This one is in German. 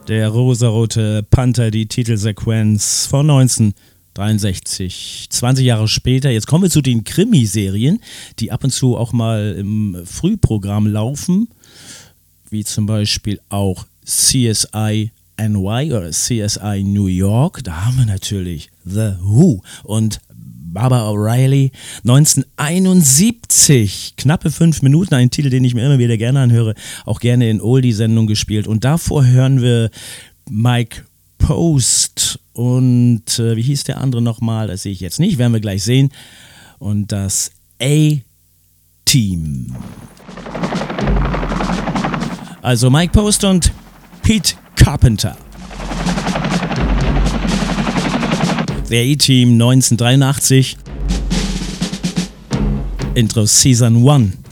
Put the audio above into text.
Der rosarote Panther, die Titelsequenz von 1963. 20 Jahre später, jetzt kommen wir zu den Krimiserien, die ab und zu auch mal im Frühprogramm laufen, wie zum Beispiel auch CSI NY oder CSI New York. Da haben wir natürlich The Who und Barbara O'Reilly. 1971, knappe 5 Minuten, ein Titel, den ich mir immer wieder gerne anhöre, auch gerne in Oldie-Sendungen gespielt. Und davor hören wir Mike Post und wie hieß der andere nochmal? Das sehe ich jetzt nicht, werden wir gleich sehen. Und das A-Team. Also Mike Post und Pete Carpenter. Der A-Team 1983. Intro Season 1.